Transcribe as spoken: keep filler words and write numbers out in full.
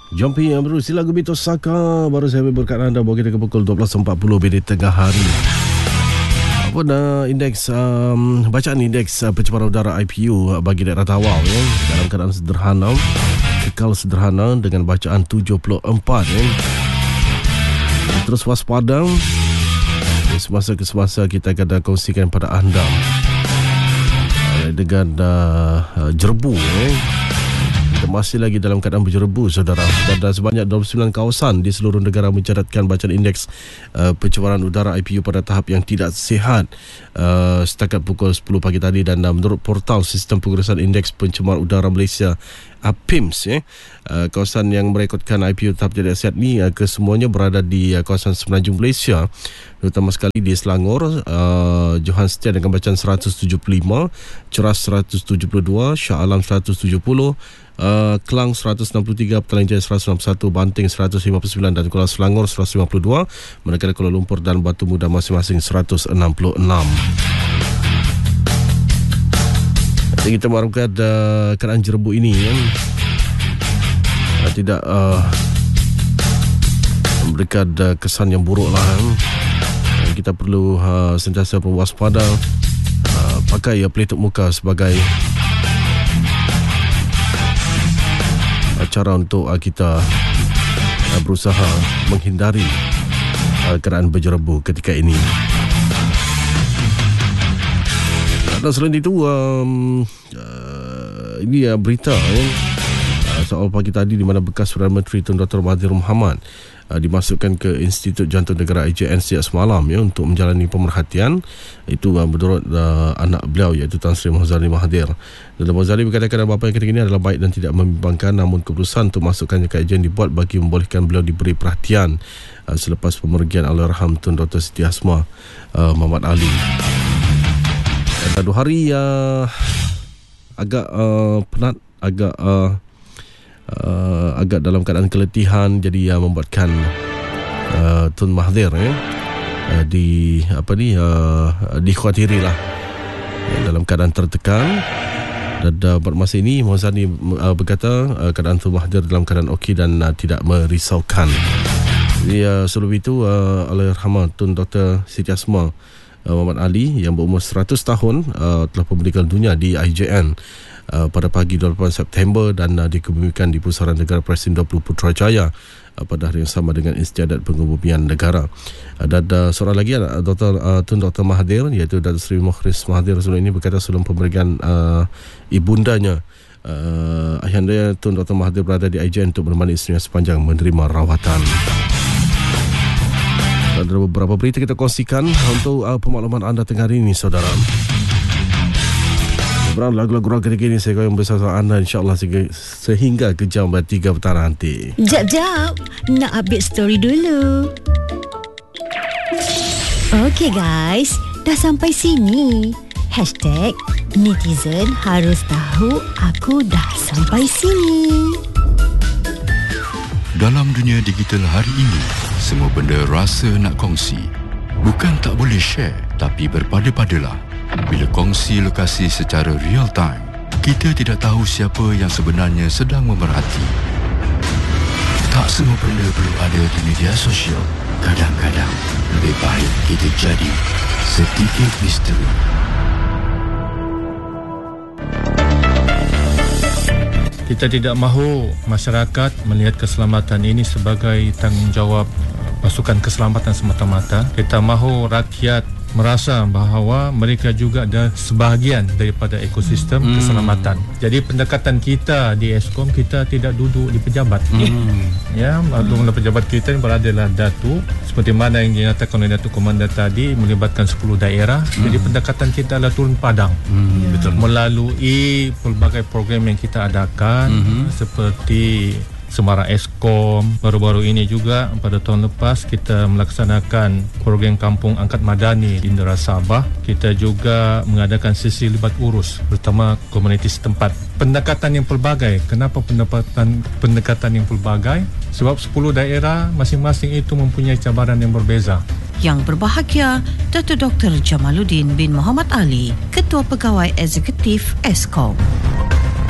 Jompi yang baru sila Gubito Saka. Baru saya berkat anda bawa kita ke pukul dua belas empat puluh di tengah hari. Apa dah indeks um, bacaan indeks uh, pencemaran udara I P U uh, bagi daerah Tawau ya, dalam keadaan sederhana, kekal sederhana dengan bacaan tujuh puluh empat ya. Terus waspada. Semasa ke semasa kita akan kongsikan pada anda uh, dengan uh, uh, jerbu ya. Kita masih lagi dalam keadaan berjerebu, saudara. Dan sebanyak dua puluh sembilan kawasan di seluruh negara mencatatkan bacaan indeks uh, pencemaran udara I P U pada tahap yang tidak sihat uh, setakat pukul sepuluh pagi tadi. Dan uh, menurut portal Sistem Pengurusan Indeks Pencemaran Udara Malaysia uh, P I M S ya, uh, kawasan yang merekodkan I P U tahap tidak sihat ni uh, kesemuanya berada di uh, kawasan Semenanjung Malaysia, terutama sekali di Selangor, uh, Johan Setia dengan bacaan seratus tujuh puluh lima, Ceras seratus tujuh puluh dua, Shah Alam seratus tujuh puluh, Uh, Kelang seratus enam puluh tiga, Petaling Jaya seratus enam puluh satu, Banting seratus lima puluh sembilan dan Kuala Selangor seratus lima puluh dua, manakala Kuala Lumpur dan Batu Muda masing-masing seratus enam puluh enam. Jadi kita mengharapkan uh, keadaan jerebu ini ya, uh, tidak uh, memberikan uh, kesan yang buruk lah. Uh, kita perlu uh, sentiasa berwaspada, uh, pakai uh, pelitup muka sebagai cara untuk uh, kita uh, berusaha menghindari uh, keadaan berjerebu ketika ini. Dan selain itu um, uh, ini uh, berita ya, uh, soal pagi tadi di mana bekas Perdana Menteri Tun Dr Mahathir Mohamad uh, dimasukkan ke Institut Jantung Negara I J N sejak semalam ya, untuk menjalani pemerhatian. Itu uh, menurut uh, anak beliau iaitu Tan Sri Mozali Mahathir. Dan Mozali berkata keadaan bapa yang ketika ini adalah baik dan tidak membimbangkan, namun keputusan untuk masukkannya ke I J N dibuat bagi membolehkan beliau diberi perhatian uh, selepas pemergian Allahyarham Tun Doktor Siti Hasmah uh, Muhammad Ali. Dan dua hari uh, agak uh, penat, agak uh, uh, agak dalam keadaan keletihan, jadi uh, membuatkan uh, Tun Mahathir ya, uh, di apa ni uh, dikhawatirilah ya, dalam keadaan tertekan. Dan uh, pada masa ini Mozani uh, berkata uh, keadaan Tun Mahathir dalam keadaan okey dan uh, tidak merisaukan. Jadi uh, sebelum itu uh, Allahyarham Tun Doktor Siti Hasmah uh, Muhammad Ali yang berumur seratus tahun uh, telah meninggal dunia di I J N uh, pada pagi dua puluh lapan September dan uh, dikebumikan di Pusaran Negara Presiden dua puluh Putrajaya uh, pada hari yang sama dengan Istiadat Pengebumian Negara. Uh, dan uh, seorang lagi uh, Doktor uh, Tun Doktor Mahathir iaitu Datuk Seri Mukhris Mahathir sebelum ini berkata sebelum pemberian uh, ibundanya uh, ayahanda Tun Doktor Mahathir berada di I J N untuk menemani isterinya sepanjang menerima rawatan. Ada beberapa berita kita kongsikan untuk uh, pemakluman anda tengah hari ini, saudara. Beberapa lagu-lagu rock ketika ini saya akan bersama anda insyaAllah sehingga, sehingga ke jam tiga petang nanti. Jap-jap, nak update story dulu. Okay guys, dah sampai sini. Hashtag netizen harus tahu aku dah sampai sini. Dalam dunia digital hari ini, semua benda rasa nak kongsi. Bukan tak boleh share, tapi berpada-padalah. Bila kongsi lokasi secara real time, kita tidak tahu siapa yang sebenarnya sedang memerhati. Tak semua benda perlu ada di media sosial. Kadang-kadang, lebih baik kita jadi sedikit misteri. Kita tidak mahu masyarakat melihat keselamatan ini sebagai tanggungjawab pasukan keselamatan semata-mata. Kita mahu rakyat merasa bahawa mereka juga ada sebahagian daripada ekosistem hmm. keselamatan. Jadi pendekatan kita di Eskom, kita tidak duduk di pejabat. Hmm. Ya, hmm. pejabat kita berada dalam Datu, seperti mana yang dinyatakan oleh Datuk Komandan tadi, melibatkan sepuluh daerah. Hmm. Jadi pendekatan kita adalah turun padang. Hmm. Betul. Melalui pelbagai program yang kita adakan, hmm. seperti Semara Eskom. Baru-baru ini juga pada tahun lepas kita melaksanakan program Kampung Angkat Madani di Indera Sabah. Kita juga mengadakan sesi libat urus bersama komuniti setempat. Pendekatan yang pelbagai. Kenapa pendekatan pendekatan yang pelbagai? Sebab sepuluh daerah masing-masing itu mempunyai cabaran yang berbeza. Yang berbahagia, Datuk Doktor Jamaluddin bin Muhammad Ali, Ketua Pegawai Eksekutif Eskom.